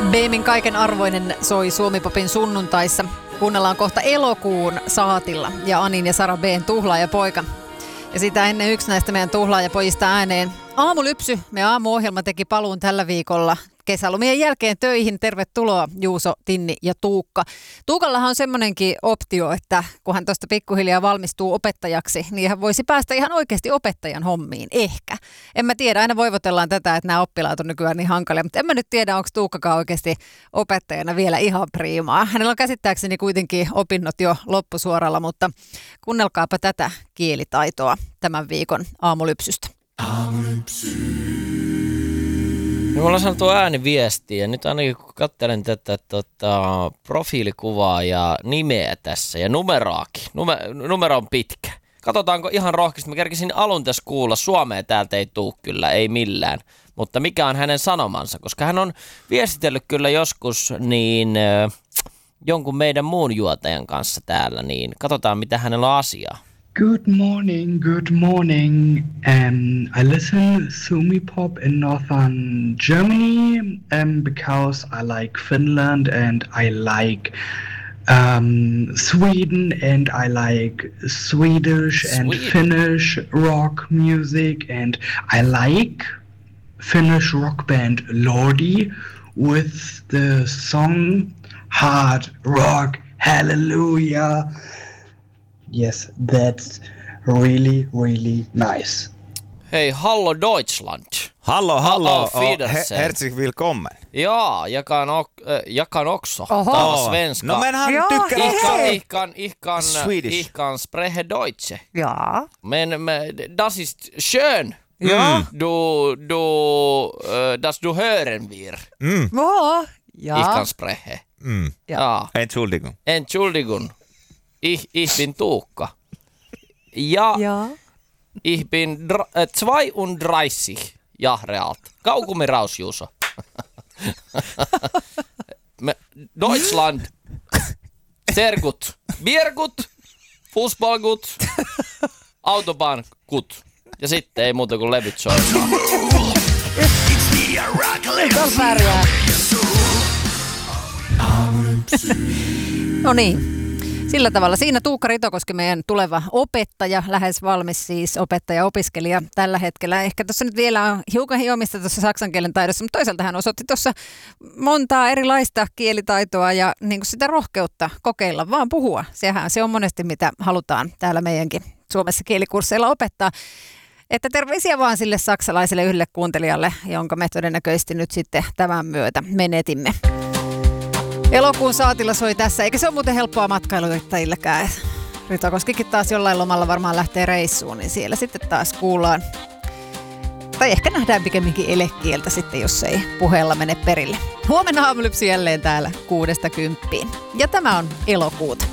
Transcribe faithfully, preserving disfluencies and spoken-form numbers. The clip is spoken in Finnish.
Beemin kaiken arvoinen soi Suomi-popin sunnuntaissa. Kuunnellaan kohta Elokuun saatilla ja Anin ja Sara B:n Tuhlaajapoika. Ja sitä ennen yksi näistä meidän tuhlaajapojista ääneen. Aamulypsy, meidän aamuohjelma teki paluun tällä viikolla kesälomien jälkeen töihin. Tervetuloa Juuso, Tinni ja Tuukka. Tuukallahan on semmoinenkin optio, että kun hän tuosta pikkuhiljaa valmistuu opettajaksi, niin hän voisi päästä ihan oikeasti opettajan hommiin. Ehkä. En mä tiedä, aina voivotellaan tätä, että nämä oppilaat on nykyään niin hankalia, mutta en mä nyt tiedä, onko Tuukkakaan oikeasti opettajana vielä ihan priimaa. Hänellä on käsittääkseni kuitenkin opinnot jo loppusuoralla, mutta kuunnelkaapa tätä kielitaitoa tämän viikon aamulypsystä. Aamulypsy. Niin mulla on sanottu ääniviestiä ja nyt ainakin kun katselen tätä tota, profiilikuvaa ja nimeä tässä ja numeraakin. Nume, numero on pitkä. Katsotaanko ihan rohkeasti. Mä kerkisin alun tässä kuulla. Suomea täältä ei tuu kyllä, ei millään. Mutta mikä on hänen sanomansa? Koska hän on viestitellyt kyllä joskus niin äh, jonkun meidän muun juotajan kanssa täällä. Niin katsotaan mitä hänellä on asiaa. Good morning, good morning. Um, I listen Sumi Pop in northern Germany um, because I like Finland and I like um, Sweden and I like Swedish Sweden. and Finnish rock music and I like Finnish rock band Lordi with the song Hard Rock Hallelujah. Yes, that's really, really nice. Hei, hallo Deutschland. Hallo, hallo. Auf Wiedersehen. Herzlich willkommen. Ja, jag kan, och, äh, jag kan också Oho. tala svenska. No men han Ja, tycker Ich kan, också. ich kan, ich kan, Swedish. ich kan spreche Deutsche. Ja. Men, men das ist schön. Ja. Du, du, äh, dass du hören wir. Mm, Ja. Ja. Ich kan spreche. mm. Ja. Ja. Entschuldigung. Entschuldigung. Ich, ich bin Tuukka. Ja, Ja. ich bin dr- äh, zweiunddreißig Jahre alt. Kaugummi raus, Juuso. Me- Deutschland. Sehr gut. Bier gut. Fußball gut. Autobahn gut. Ja sitten ei muuta kuin levyt soimaan. Tuolla pärjää. No niin. Sillä tavalla. Siinä Tuukka Ritokoski, meidän tuleva opettaja, lähes valmis siis opettaja-opiskelija tällä hetkellä. Ehkä tuossa nyt vielä on hiukan hiomista tuossa saksan kielen taidossa, mutta toisaalta hän osoitti tuossa montaa erilaista kielitaitoa ja niin kuin sitä rohkeutta kokeilla, vaan puhua. Sehän se on monesti mitä halutaan täällä meidänkin Suomessa kielikursseilla opettaa. Että terveisiä vaan sille saksalaiselle yhdelle kuuntelijalle, jonka me todennäköisesti nyt sitten tämän myötä menetimme. Elokuun saatilla soi tässä, eikä se ole muuten helppoa matkailuittajillekään. Ritokoskikin taas jollain lomalla varmaan lähtee reissuun, niin siellä sitten taas kuullaan. Tai ehkä nähdään pikemminkin elekieltä sitten, jos ei puheella mene perille. Huomenna aamulypsy jälleen täällä kuudesta kymppiin. Ja tämä on elokuuta.